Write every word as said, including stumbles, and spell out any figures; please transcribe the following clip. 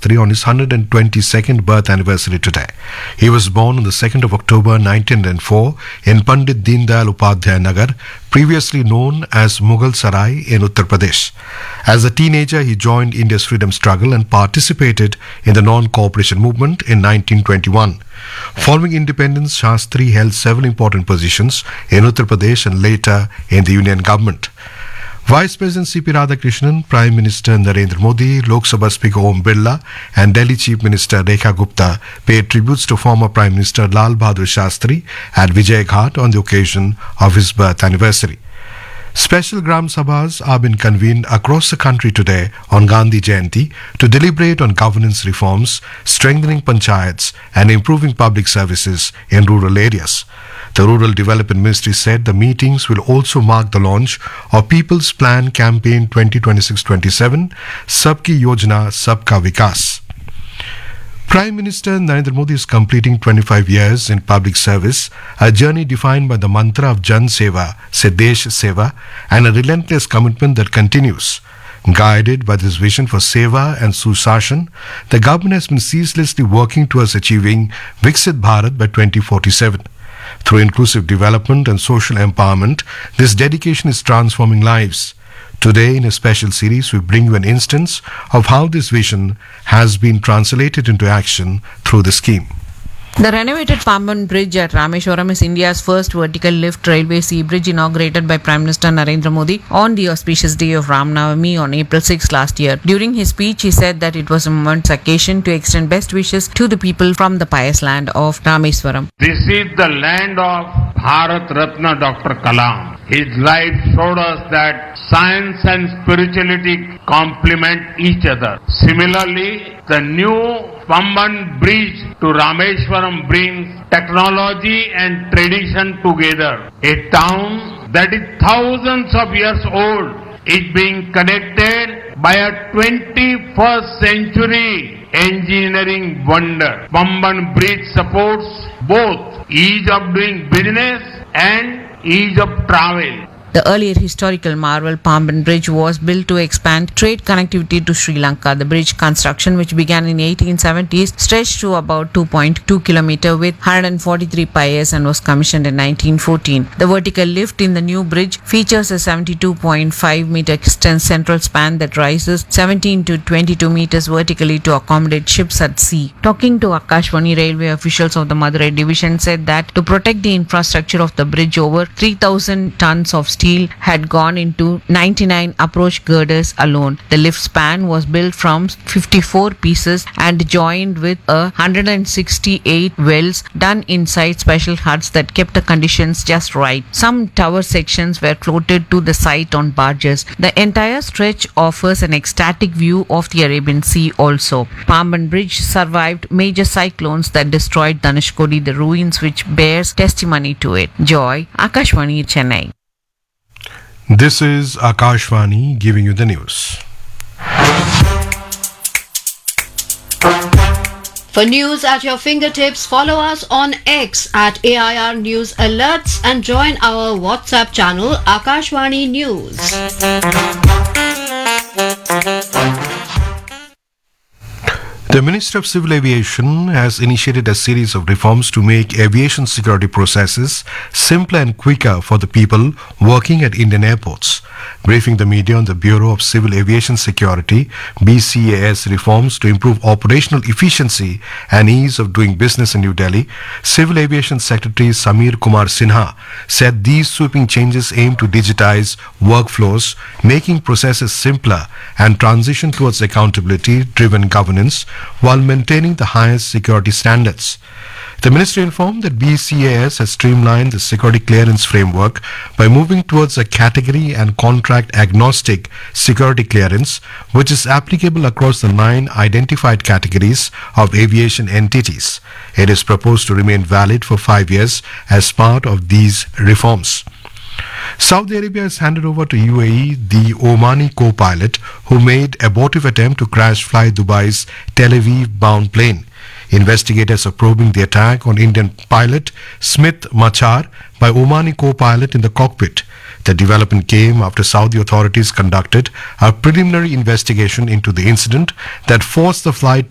Shastri on his one hundred twenty-second birth anniversary today. He was born on the second of October nineteen oh four in Pandit Deendayal Upadhyay Nagar, previously known as Mughal Sarai in Uttar Pradesh. As a teenager, he joined India's freedom struggle and participated in the non-cooperation movement in nineteen twenty-one. Following independence, Shastri held several important positions in Uttar Pradesh and later in the Union government. Vice President C P Radhakrishnan, Prime Minister Narendra Modi, Lok Sabha Speaker Om Birla and Delhi Chief Minister Rekha Gupta paid tributes to former Prime Minister Lal Bahadur Shastri at Vijay Ghat on the occasion of his birth anniversary. Special Gram Sabhas are being convened across the country today on Gandhi Jayanti to deliberate on governance reforms, strengthening panchayats and improving public services in rural areas. The Rural Development Ministry said the meetings will also mark the launch of People's Plan Campaign twenty twenty-six twenty-seven, Sabki Yojana, Sabka Vikas. Prime Minister Narendra Modi is completing twenty-five years in public service, a journey defined by the mantra of Jan Seva, Se Desh Seva, and a relentless commitment that continues. Guided by this vision for Seva and Susashan, the government has been ceaselessly working towards achieving Viksit Bharat by twenty forty-seven. Through inclusive development and social empowerment, this dedication is transforming lives. Today, in a special series, we bring you an instance of how this vision has been translated into action through the scheme. The renovated Pamban Bridge at Rameshwaram is India's first vertical lift railway sea bridge inaugurated by Prime Minister Narendra Modi on the auspicious day of Ram Navami on April sixth last year. During his speech, he said that it was a momentous occasion to extend best wishes to the people from the pious land of Rameswaram. This is the land of Bharat Ratna Doctor Kalam. His life showed us that science and spirituality complement each other. Similarly, the new Pamban Bridge to Rameshwaram brings technology and tradition together. A town that is thousands of years old is being connected by a twenty-first century engineering wonder. Pamban Bridge supports both ease of doing business and ease of travel. The earlier historical marvel Pamban Bridge was built to expand trade connectivity to Sri Lanka. The bridge construction, which began in eighteen seventies, stretched to about two point two kilometers with one hundred forty-three piers and was commissioned in nineteen fourteen. The vertical lift in the new bridge features a seventy-two point five meter extent central span that rises seventeen to twenty-two meters vertically to accommodate ships at sea. Talking to Akashvani, railway officials of the Madurai division said that to protect the infrastructure of the bridge, over three thousand tons of steel Steel had gone into ninety-nine approach girders alone. The lift span was built from fifty-four pieces and joined with a one hundred sixty-eight wells done inside special huts that kept the conditions just right. Some tower sections were floated to the site on barges. The entire stretch offers an ecstatic view of the Arabian Sea also. Pamban Bridge survived major cyclones that destroyed Dhanushkodi, the ruins which bears testimony to it. Joy, Akashvani, Chennai. This is Akashvani giving you the news. For news at your fingertips, follow us on X at A I R News Alerts and join our WhatsApp channel Akashvani News. The Ministry of Civil Aviation has initiated a series of reforms to make aviation security processes simpler and quicker for the people working at Indian airports. Briefing the media on the Bureau of Civil Aviation Security B C A S reforms to improve operational efficiency and ease of doing business in New Delhi, Civil Aviation Secretary Samir Kumar Sinha said these sweeping changes aim to digitize workflows, making processes simpler and transition towards accountability-driven governance while maintaining the highest security standards. The ministry informed that B C A S has streamlined the security clearance framework by moving towards a category and contract agnostic security clearance, which is applicable across the nine identified categories of aviation entities. It is proposed to remain valid for five years as part of these reforms. Saudi Arabia has handed over to U A E the Omani co-pilot who made abortive attempt to crash Fly Dubai's Tel Aviv-bound plane. Investigators are probing the attack on Indian pilot Smith Machar by Omani co-pilot in the cockpit. The development came after Saudi authorities conducted a preliminary investigation into the incident that forced the flight